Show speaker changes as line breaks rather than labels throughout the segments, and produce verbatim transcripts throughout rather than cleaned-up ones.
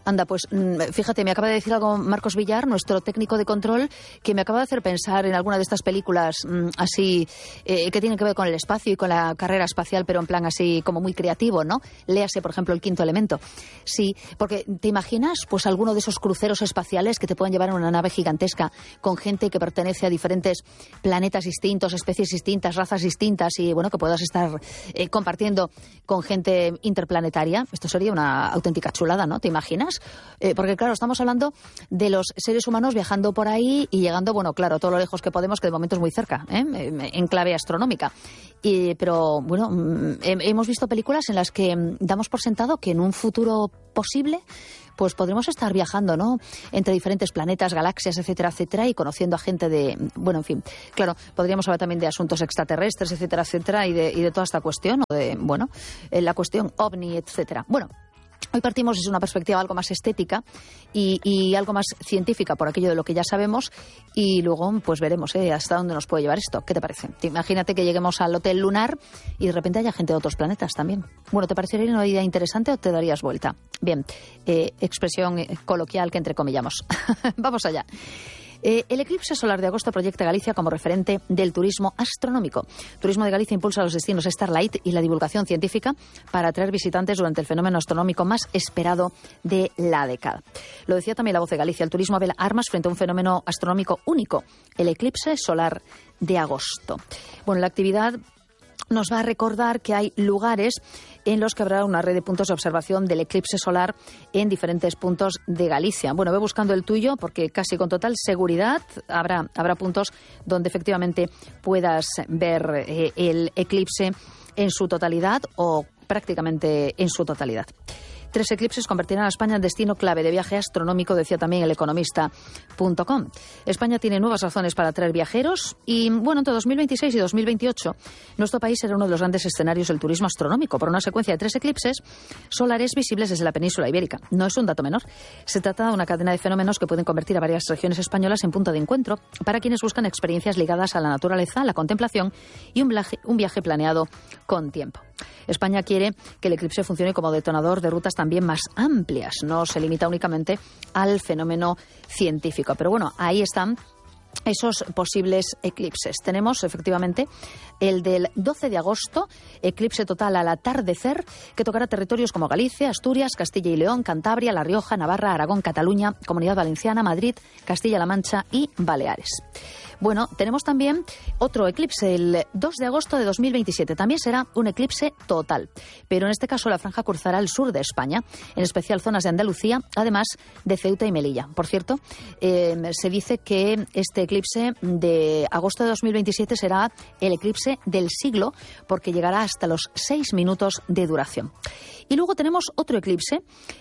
Anda, pues fíjate, me acaba de decir algo Marcos Villar, nuestro técnico de control, que me acaba de hacer pensar en alguna de estas películas mmm, así, eh, que tienen que ver con el espacio y con la carrera espacial, pero en plan así como muy creativo, ¿no? Léase, por ejemplo, El quinto elemento. Sí, porque ¿te imaginas pues alguno de esos cruceros espaciales que te puedan llevar en una nave gigantesca con gente que pertenece a diferentes planetas distintos, especies distintas, razas distintas y, bueno, que puedas estar eh, compartiendo con gente interplanetaria? Esto sería una auténtica chulada, ¿no? ¿Te imaginas? Eh, porque, claro, estamos hablando de los seres humanos viajando por ahí y llegando, bueno, claro, todo lo lejos que podemos, que de momento es muy cerca, ¿eh? En clave astronómica. Y, pero, bueno, hemos visto películas en las que damos por sentado que en un futuro posible pues podremos estar viajando, ¿no?, entre diferentes planetas, galaxias, etcétera, etcétera, y conociendo a gente de, bueno, en fin, claro, podríamos hablar también de asuntos extraterrestres, etcétera, etcétera, y de, y de toda esta cuestión, o de, bueno, la cuestión ovni, etcétera. Bueno, hoy partimos desde una perspectiva algo más estética y, y algo más científica por aquello de lo que ya sabemos, y luego pues veremos ¿eh? hasta dónde nos puede llevar esto. ¿Qué te parece? Imagínate que lleguemos al hotel lunar y de repente haya gente de otros planetas también. Bueno, ¿te parecería una idea interesante o te darías vuelta? Bien, eh, expresión coloquial que entrecomillamos. Vamos allá. Eh, el eclipse solar de agosto proyecta a Galicia como referente del turismo astronómico. Turismo de Galicia impulsa los destinos Starlight y la divulgación científica para atraer visitantes durante el fenómeno astronómico más esperado de la década. Lo decía también La Voz de Galicia. El turismo vela armas frente a un fenómeno astronómico único, el eclipse solar de agosto. Bueno, la actividad nos va a recordar que hay lugares en los que habrá una red de puntos de observación del eclipse solar en diferentes puntos de Galicia. Bueno, ve buscando el tuyo porque casi con total seguridad habrá, habrá puntos donde efectivamente puedas ver eh, el eclipse en su totalidad o prácticamente en su totalidad. Tres eclipses convertirán a España en destino clave de viaje astronómico, decía también el economista punto com. España tiene nuevas razones para atraer viajeros y, bueno, entre dos mil veintiséis y dos mil veintiocho, nuestro país será uno de los grandes escenarios del turismo astronómico por una secuencia de tres eclipses solares visibles desde la península ibérica. No es un dato menor. Se trata de una cadena de fenómenos que pueden convertir a varias regiones españolas en punto de encuentro para quienes buscan experiencias ligadas a la naturaleza, la contemplación y un viaje, un viaje planeado con tiempo. España quiere que el eclipse funcione como detonador de rutas también más amplias. No se limita únicamente al fenómeno científico. Pero bueno, ahí están esos posibles eclipses. Tenemos efectivamente el del doce de agosto, eclipse total al atardecer, que tocará territorios como Galicia, Asturias, Castilla y León, Cantabria, La Rioja, Navarra, Aragón, Cataluña, Comunidad Valenciana, Madrid, Castilla-La Mancha y Baleares. Bueno, tenemos también otro eclipse, el dos de agosto de dos mil veintisiete. También será un eclipse total, pero en este caso la franja cruzará el sur de España, en especial zonas de Andalucía, además de Ceuta y Melilla. Por cierto, eh, se dice que este eclipse de agosto de dos mil veintisiete será el eclipse del siglo, porque llegará hasta los seis minutos de duración. Y luego tenemos otro eclipse,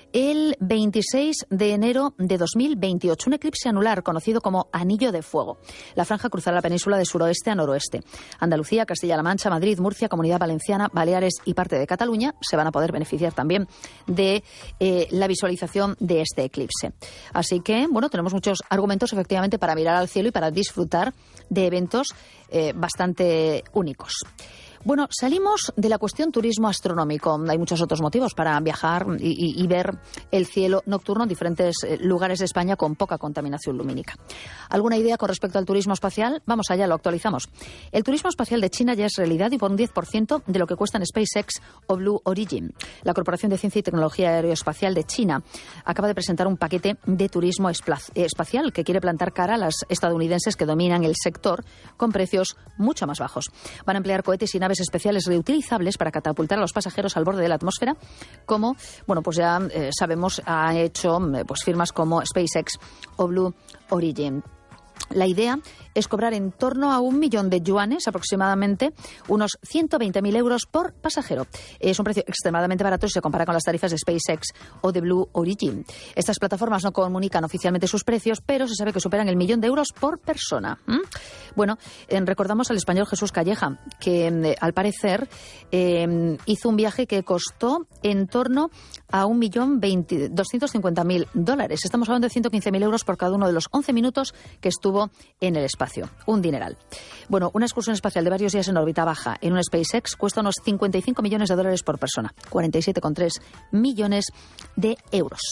el veintiséis de enero de dos mil veintiocho, un eclipse anular conocido como Anillo de Fuego. La franja cruzará la península de suroeste a noroeste. Andalucía, Castilla-La Mancha, Madrid, Murcia, Comunidad Valenciana, Baleares y parte de Cataluña se van a poder beneficiar también de eh, la visualización de este eclipse. Así que, bueno, tenemos muchos argumentos efectivamente para mirar al cielo y para disfrutar de eventos eh, bastante únicos. Bueno, salimos de la cuestión turismo astronómico. Hay muchos otros motivos para viajar y, y, y ver el cielo nocturno en diferentes lugares de España con poca contaminación lumínica. ¿Alguna idea con respecto al turismo espacial? Vamos allá, lo actualizamos. El turismo espacial de China ya es realidad y por un diez por ciento de lo que cuestan SpaceX o Blue Origin. La Corporación de Ciencia y Tecnología Aeroespacial de China acaba de presentar un paquete de turismo espacial que quiere plantar cara a las estadounidenses que dominan el sector con precios mucho más bajos. Van a emplear cohetes y naves especiales reutilizables para catapultar a los pasajeros al borde de la atmósfera, como, bueno, pues ya eh, sabemos, ha hecho eh, pues firmas como SpaceX o Blue Origin. La idea es cobrar en torno a un millón de yuanes, aproximadamente unos ciento veinte mil euros por pasajero. Es un precio extremadamente barato si se compara con las tarifas de SpaceX o de Blue Origin. Estas plataformas no comunican oficialmente sus precios, pero se sabe que superan el millón de euros por persona. ¿Mm? Bueno, eh, recordamos al español Jesús Calleja, que eh, al parecer eh, hizo un viaje que costó en torno a un millón doscientos cincuenta mil dólares. Estamos hablando de ciento quince mil euros por cada uno de los once minutos que estuvo en el espacio. Un dineral. Bueno, una excursión espacial de varios días en órbita baja en un SpaceX cuesta unos cincuenta y cinco millones de dólares por persona. cuarenta y siete coma tres millones de euros.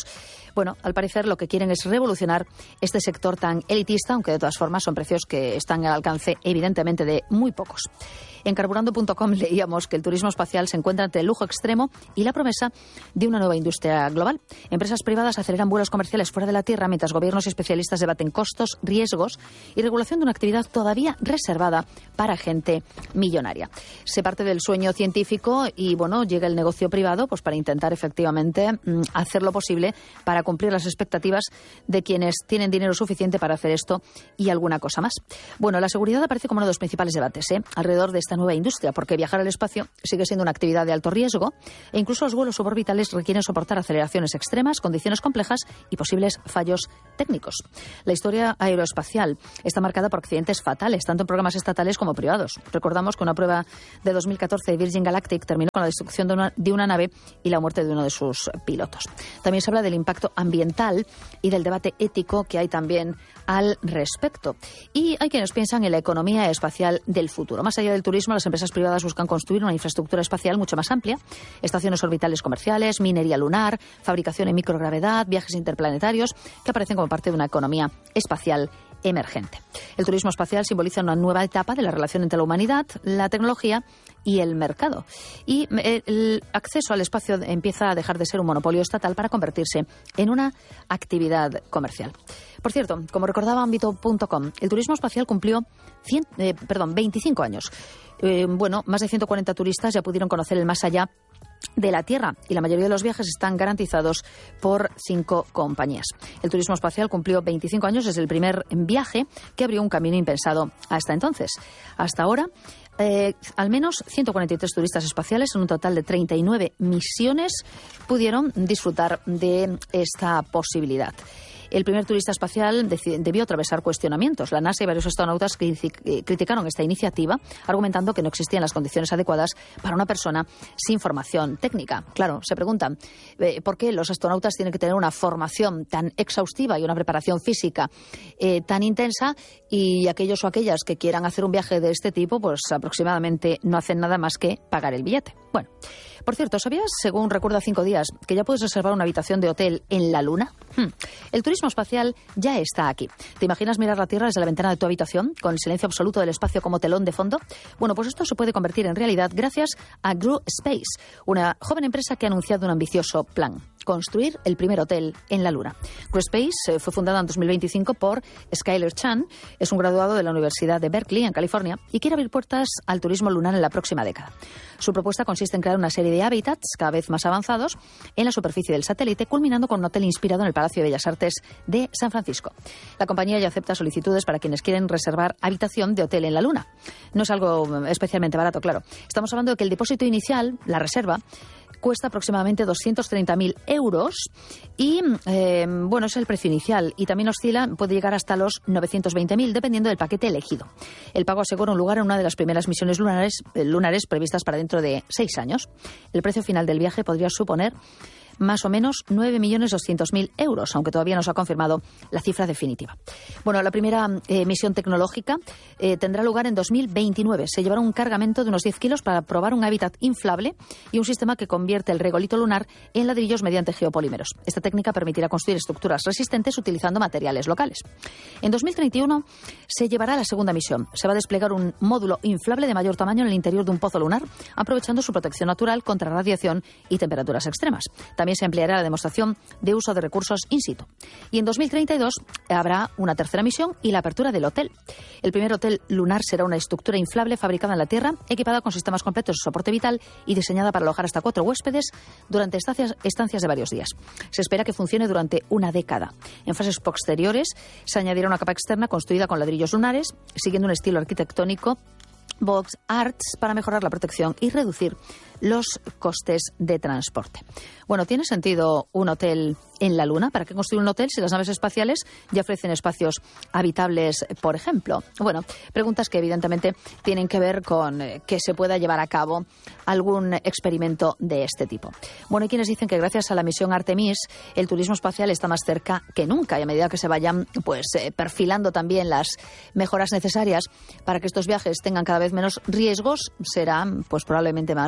Bueno, al parecer lo que quieren es revolucionar este sector tan elitista, aunque de todas formas son precios que están al alcance evidentemente de muy pocos. En carburando punto com leíamos que el turismo espacial se encuentra entre el lujo extremo y la promesa de una nueva industria global. Empresas privadas aceleran vuelos comerciales fuera de la Tierra mientras gobiernos y especialistas debaten costos, riesgos y regulación de una actividad todavía reservada para gente millonaria. Se parte del sueño científico y, bueno, llega el negocio privado pues para intentar efectivamente mmm, hacer lo posible para cumplir las expectativas de quienes tienen dinero suficiente para hacer esto y alguna cosa más. Bueno, la seguridad aparece como uno de los principales debates ¿eh? alrededor de esta nueva industria, porque viajar al espacio sigue siendo una actividad de alto riesgo e incluso los vuelos suborbitales requieren soportar aceleraciones extremas, condiciones complejas y posibles fallos técnicos. La historia aeroespacial está marcada por accidentes fatales, tanto en programas estatales como privados. Recordamos que una prueba de dos mil catorce de Virgin Galactic terminó con la destrucción de una, de una nave y la muerte de uno de sus pilotos. También se habla del impacto ambiental y del debate ético que hay también al respecto. Y hay quienes piensan en la economía espacial del futuro. Más allá del turismo, las empresas privadas buscan construir una infraestructura espacial mucho más amplia, estaciones orbitales comerciales, minería lunar, fabricación en microgravedad, viajes interplanetarios, que aparecen como parte de una economía espacial emergente. El turismo espacial simboliza una nueva etapa de la relación entre la humanidad, la tecnología y el mercado. Y el acceso al espacio empieza a dejar de ser un monopolio estatal para convertirse en una actividad comercial. Por cierto, como recordaba ámbito punto com, el turismo espacial cumplió cien, eh, perdón, veinticinco años. Eh, bueno, más de ciento cuarenta turistas ya pudieron conocer el más allá de la Tierra y la mayoría de los viajes están garantizados por cinco compañías. El turismo espacial cumplió veinticinco años desde el primer viaje que abrió un camino impensado hasta entonces. Hasta ahora, eh, al menos ciento cuarenta y tres turistas espaciales en un total de treinta y nueve misiones pudieron disfrutar de esta posibilidad. El primer turista espacial debió atravesar cuestionamientos. La NASA y varios astronautas criticaron esta iniciativa, argumentando que no existían las condiciones adecuadas para una persona sin formación técnica. Claro, se preguntan eh, por qué los astronautas tienen que tener una formación tan exhaustiva y una preparación física eh, tan intensa y aquellos o aquellas que quieran hacer un viaje de este tipo, pues aproximadamente no hacen nada más que pagar el billete. Bueno, por cierto, ¿sabías, según Recuerda Cinco Días, que ya puedes reservar una habitación de hotel en la Luna? Hmm. El turismo espacial ya está aquí. ¿Te imaginas mirar la Tierra desde la ventana de tu habitación, con el silencio absoluto del espacio como telón de fondo? Bueno, pues esto se puede convertir en realidad gracias a Grew Space, una joven empresa que ha anunciado un ambicioso plan: construir el primer hotel en la Luna. Grew Space fue fundada en dos mil veinticinco por Skyler Chan, es un graduado de la Universidad de Berkeley, en California, y quiere abrir puertas al turismo lunar en la próxima década. Su propuesta consiste en crear una serie de hábitats cada vez más avanzados en la superficie del satélite, culminando con un hotel inspirado en el Palacio de Bellas Artes de San Francisco. La compañía ya acepta solicitudes para quienes quieren reservar habitación de hotel en la Luna. No es algo especialmente barato, claro. Estamos hablando de que el depósito inicial, la reserva, cuesta aproximadamente doscientos treinta mil euros y, eh, bueno, es el precio inicial y también oscila, puede llegar hasta los novecientos veinte mil dependiendo del paquete elegido. El pago asegura un lugar en una de las primeras misiones lunares, eh, lunares previstas para dentro de seis años. El precio final del viaje podría suponer más o menos nueve millones doscientos mil euros, aunque todavía no se ha confirmado la cifra definitiva. Bueno, la primera eh, misión tecnológica eh, tendrá lugar en dos mil veintinueve. Se llevará un cargamento de unos diez kilos para probar un hábitat inflable y un sistema que convierte el regolito lunar en ladrillos mediante geopolímeros. Esta técnica permitirá construir estructuras resistentes utilizando materiales locales. En dos mil treinta y uno se llevará la segunda misión. Se va a desplegar un módulo inflable de mayor tamaño en el interior de un pozo lunar, aprovechando su protección natural contra radiación y temperaturas extremas. También se empleará la demostración de uso de recursos in situ. Y en dos mil treinta y dos habrá una tercera misión y la apertura del hotel. El primer hotel lunar será una estructura inflable fabricada en la Tierra, equipada con sistemas completos de soporte vital y diseñada para alojar hasta cuatro huéspedes durante estancias, estancias de varios días. Se espera que funcione durante una década. En fases posteriores se añadirá una capa externa construida con ladrillos lunares, siguiendo un estilo arquitectónico Box Arts para mejorar la protección y reducir los costes de transporte. Bueno, ¿tiene sentido un hotel en la Luna? ¿Para qué construir un hotel si las naves espaciales ya ofrecen espacios habitables, por ejemplo? Bueno, preguntas que evidentemente tienen que ver con eh, que se pueda llevar a cabo algún experimento de este tipo. Bueno, hay quienes dicen que gracias a la misión Artemis el turismo espacial está más cerca que nunca y a medida que se vayan pues eh, perfilando también las mejoras necesarias para que estos viajes tengan cada vez menos riesgos, serán pues probablemente más eh,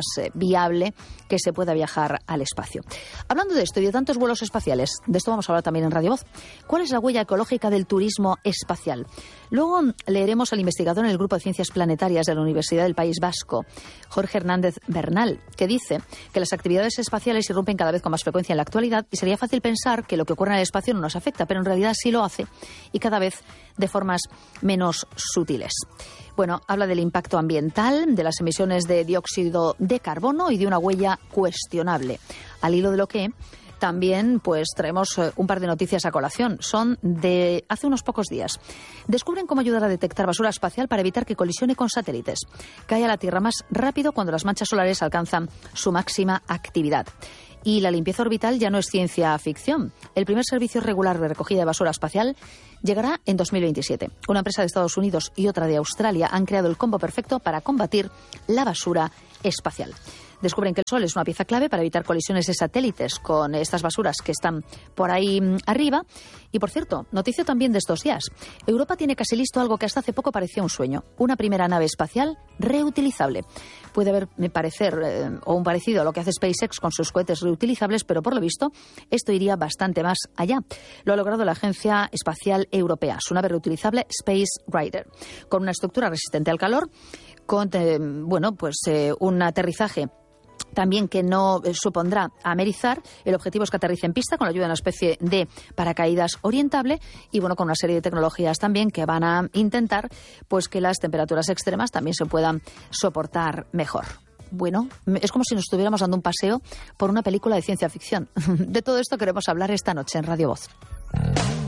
viable que se pueda viajar al espacio. Hablando de esto y de tantos vuelos espaciales, de esto vamos a hablar también en Radio Voz. ¿Cuál es la huella ecológica del turismo espacial? Luego leeremos al investigador en el Grupo de Ciencias Planetarias de la Universidad del País Vasco, Jorge Hernández Bernal, que dice que las actividades espaciales irrumpen cada vez con más frecuencia en la actualidad y sería fácil pensar que lo que ocurre en el espacio no nos afecta, pero en realidad sí lo hace y cada vez de formas menos sutiles. Bueno, habla del impacto ambiental, de las emisiones de dióxido de carbono y de una huella cuestionable. Al hilo de lo que también pues traemos un par de noticias a colación. Son de hace unos pocos días. Descubren cómo ayudar a detectar basura espacial para evitar que colisione con satélites. Cae a la Tierra más rápido cuando las manchas solares alcanzan su máxima actividad. Y la limpieza orbital ya no es ciencia ficción. El primer servicio regular de recogida de basura espacial llegará en dos mil veintisiete. Una empresa de Estados Unidos y otra de Australia han creado el combo perfecto para combatir la basura espacial. Descubren que el Sol es una pieza clave para evitar colisiones de satélites con estas basuras que están por ahí arriba. Y, por cierto, noticia también de estos días. Europa tiene casi listo algo que hasta hace poco parecía un sueño. Una primera nave espacial reutilizable. Puede haber, me parecer, eh, o un parecido a lo que hace SpaceX con sus cohetes reutilizables, pero por lo visto esto iría bastante más allá. Lo ha logrado la Agencia Espacial Europea. Su nave reutilizable Space Rider, con una estructura resistente al calor, con eh, bueno, pues eh, un aterrizaje también que no eh, supondrá amerizar. El objetivo es que aterrice en pista con la ayuda de una especie de paracaídas orientable y bueno, con una serie de tecnologías también que van a intentar pues que las temperaturas extremas también se puedan soportar mejor. Bueno, es como si nos estuviéramos dando un paseo por una película de ciencia ficción. De todo esto queremos hablar esta noche en Radio Voz.